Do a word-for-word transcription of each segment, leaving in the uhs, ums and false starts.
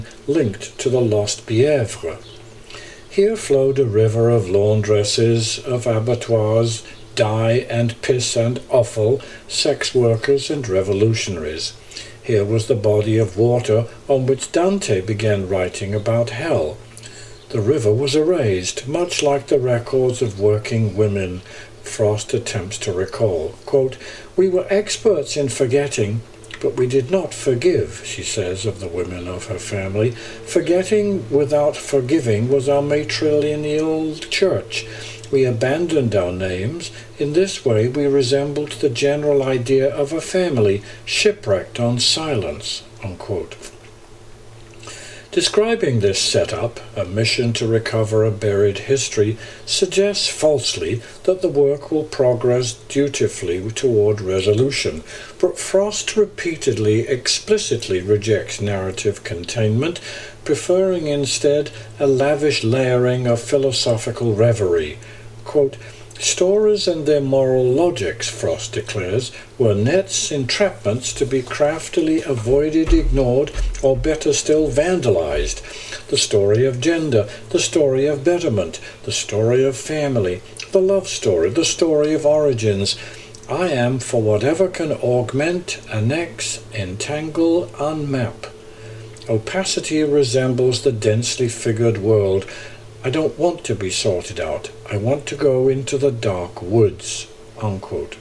linked to the lost Bièvre. Here flowed a river of laundresses, of abattoirs, dye and piss and offal, sex workers and revolutionaries. Here was the body of water on which Dante began writing about hell. The river was erased, much like the records of working women, Frost attempts to recall. Quote, "We were experts in forgetting, but we did not forgive," she says of the women of her family. Forgetting without forgiving was our matrilineal church. We abandoned our names. In this way we resembled the general idea of a family shipwrecked on silence. Unquote. Describing this setup, a mission to recover a buried history, suggests falsely that the work will progress dutifully toward resolution, but Frost repeatedly, explicitly rejects narrative containment, preferring instead a lavish layering of philosophical reverie. Quote, "Stories and their moral logics," Frost declares, "were nets, entrapments to be craftily avoided, ignored, or better still vandalized. The story of gender, the story of betterment, the story of family, the love story, the story of origins. I am for whatever can augment, annex, entangle, unmap. Opacity resembles the densely figured world. I don't want to be sorted out. I want to go into the dark woods." Unquote.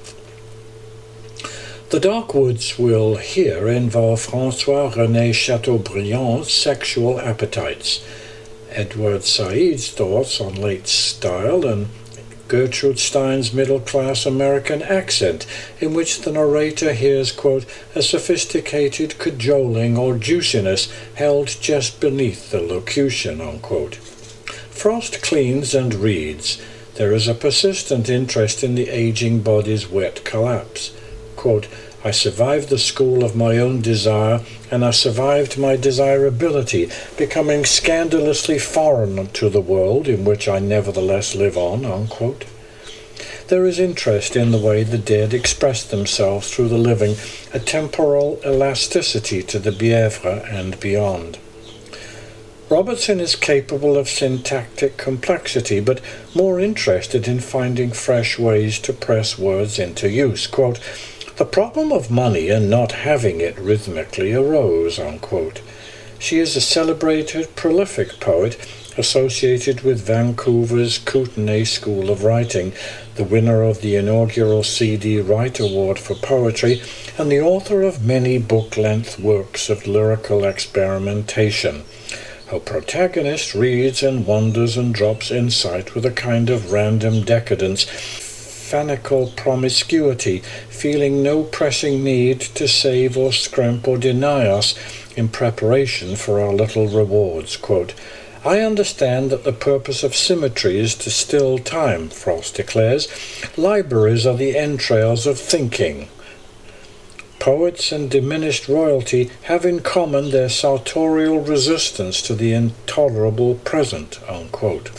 The dark woods will here involve François-René Chateaubriand's sexual appetites, Edward Said's thoughts on late style, and Gertrude Stein's middle-class American accent, in which the narrator hears, quote, "a sophisticated cajoling or juiciness held just beneath the locution," unquote. Frost cleans and reads. There is a persistent interest in the aging body's wet collapse. Quote, "I survived the school of my own desire, and I survived my desirability, becoming scandalously foreign to the world in which I nevertheless live on," unquote. There is interest in the way the dead express themselves through the living, a temporal elasticity to the Bièvre and beyond. Robertson is capable of syntactic complexity, but more interested in finding fresh ways to press words into use. Quote, "The problem of money and not having it rhythmically arose," unquote. She is a celebrated, prolific poet associated with Vancouver's Kootenay School of Writing, the winner of the inaugural C D Wright Award for Poetry, and the author of many book-length works of lyrical experimentation. Her protagonist reads and wonders and drops insight with a kind of random decadence, fanical promiscuity, feeling no pressing need to save or scrimp or deny us in preparation for our little rewards. Quote, "I understand that the purpose of symmetry is to still time," Frost declares. "Libraries are the entrails of thinking. Poets and diminished royalty have in common their sartorial resistance to the intolerable present," unquote.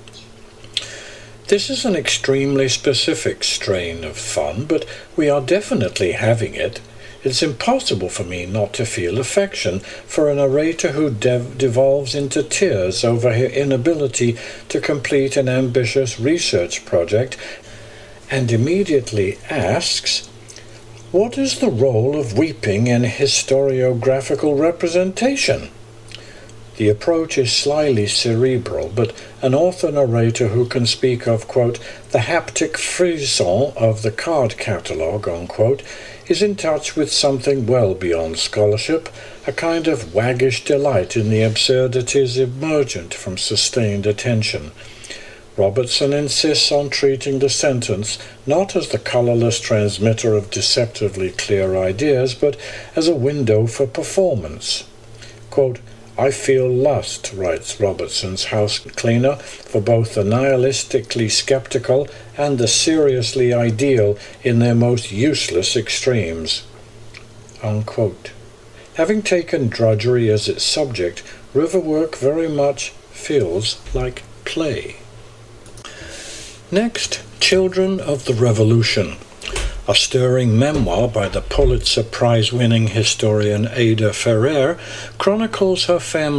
This is an extremely specific strain of fun, but we are definitely having it. It's impossible for me not to feel affection for a narrator who dev- devolves into tears over her inability to complete an ambitious research project and immediately asks, "What is the role of weeping in historiographical representation?" The approach is slyly cerebral, but an author-narrator who can speak of, quote, "the haptic frisson of the card catalogue," unquote, is in touch with something well beyond scholarship, a kind of waggish delight in the absurdities emergent from sustained attention. Robertson insists on treating the sentence not as the colourless transmitter of deceptively clear ideas, but as a window for performance. Quote, "I feel lust," writes Robertson's house cleaner, "for both the nihilistically sceptical and the seriously ideal in their most useless extremes." Unquote. Having taken drudgery as its subject, riverwork very much feels like play. Next, Children of the Revolution. A stirring memoir by the Pulitzer Prize-winning historian Ada Ferrer chronicles her family